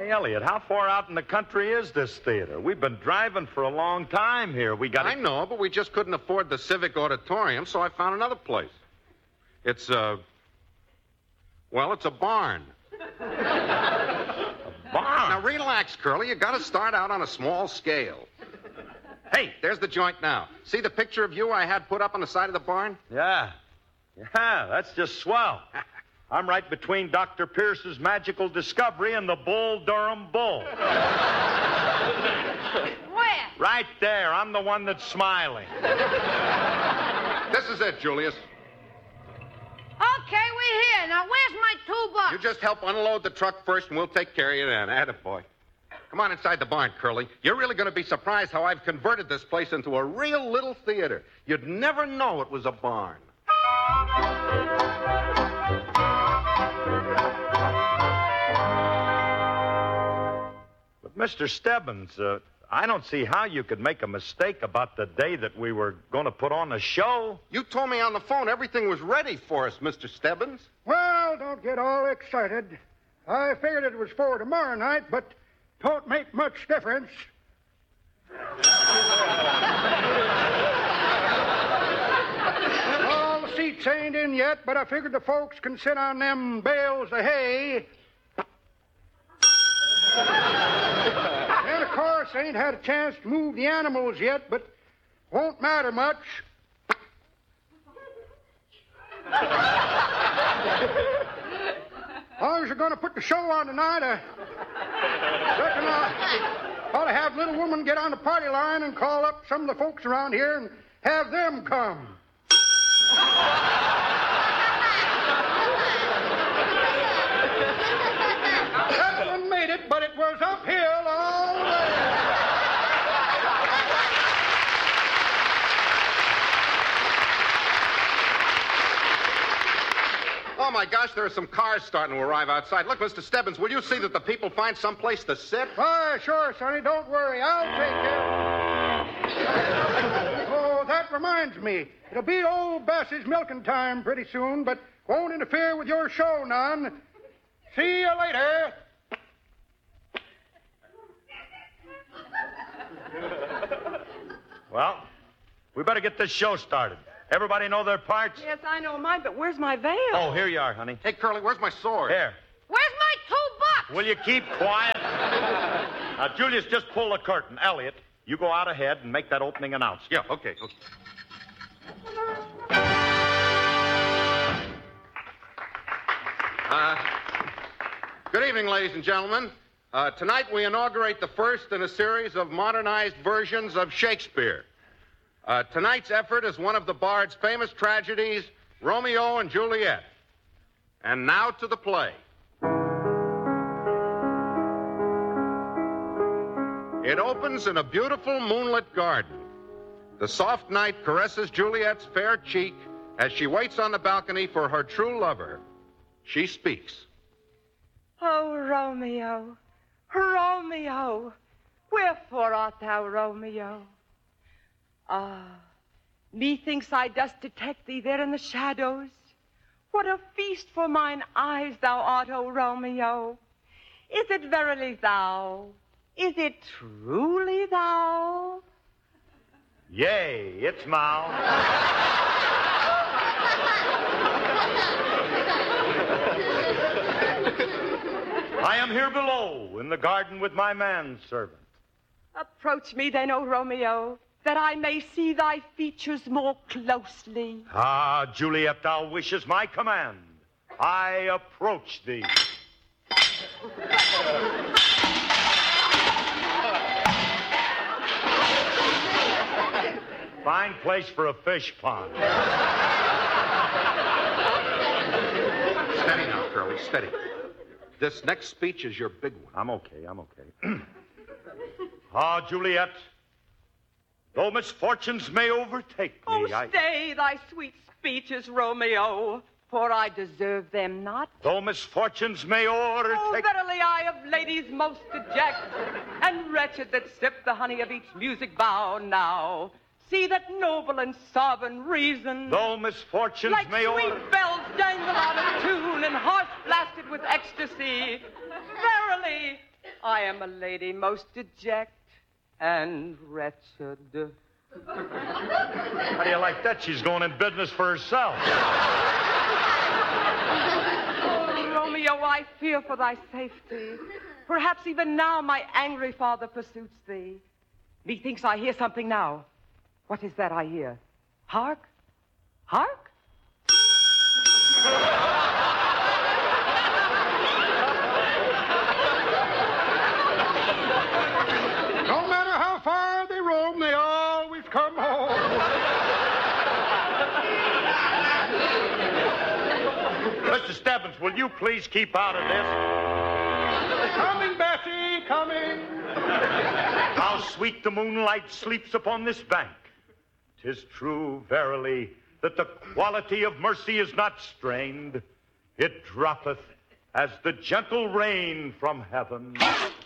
Hey, Elliot, how far out in the country is this theater? We've been driving for a long time here. I know, but we just couldn't afford the Civic Auditorium, so I found another place. It's a barn. A barn? Now, relax, Curly. You got to start out on a small scale. Hey, there's the joint now. See the picture of you I had put up on the side of the barn? Yeah, that's just swell. I'm right between Dr. Pierce's magical discovery and the Bull Durham Bull. Where? Right there. I'm the one that's smiling. This is it, Julius. Okay, we're here. Now, where's my $2? You just help unload the truck first, and we'll take care of you then. Attaboy. Come on inside the barn, Curly. You're really going to be surprised how I've converted this place into a real little theater. You'd never know it was a barn. But, Mr. Stebbins, I don't see how you could make a mistake about the day that we were going to put on a show. You told me on the phone everything was ready for us, Mr. Stebbins. Well, don't get all excited. I figured it was for tomorrow night, but don't make much difference. All the seats ain't in yet, but I figured the folks can sit on them bales of hay. And, of course, I ain't had a chance to move the animals yet, but won't matter much. As long as you're going to put the show on tonight, I reckon I ought to have little woman get on the party line and call up some of the folks around here and have them come. That one made it, but it was uphill all the way. Oh, my gosh, there are some cars starting to arrive outside. Look, Mr. Stebbins, will you see that the people find some place to sit? Why, sure, Sonny, don't worry. I'll take care. Oh, that reminds me. It'll be old Bass's milking time pretty soon, but won't interfere with your show none. See you later. Well, we better get this show started. Everybody know their parts? Yes, I know mine, but where's my veil? Oh, here you are, honey. Hey, Curly, where's my sword? Here. Where's my $2? Will you keep quiet? Now, Julius, just pull the curtain. Elliot, you go out ahead and make that opening announcement. Yeah, okay. Good evening, ladies and gentlemen. Tonight we inaugurate the first in a series of modernized versions of Shakespeare. Tonight's effort is one of the Bard's famous tragedies, Romeo and Juliet. And now to the play. It opens in a beautiful moonlit garden. The soft night caresses Juliet's fair cheek as she waits on the balcony for her true lover. She speaks. Oh, Romeo, Romeo, wherefore art thou, Romeo? Ah, methinks I dost detect thee there in the shadows. What a feast for mine eyes thou art, O Romeo. Is it verily thou? Is it truly thou? Yea, it's Mao. I am here below in the garden with my manservant. Approach me then, O Romeo, that I may see thy features more closely. Ah, Juliet, thou wishest my command. I approach thee. Fine place for a fish pond. Steady now, Curly, steady. This next speech is your big one. I'm okay. Ah, Juliet, though misfortunes may overtake me, Oh, stay thy sweet speeches, Romeo, for I deserve them not. Though misfortunes may overtake... Oh, verily I of ladies most dejected, and wretched that sip the honey of each music bough now. See that noble and sovereign reason. Though misfortunes like may sweet bells dangle out of tune and hearts blasted with ecstasy. Verily, I am a lady most deject and wretched. How do you like that? She's going in business for herself. Oh, Romeo, I fear for thy safety. Perhaps even now my angry father pursues thee. Methinks I hear something now. What is that I hear? Hark! Hark! No matter how far they roam, they always come home. Mr. Stebbins, will you please keep out of this? Coming, Bessie, coming. How sweet the moonlight sleeps upon this bank. 'Tis true, verily, that the quality of mercy is not strained. It droppeth as the gentle rain from heaven.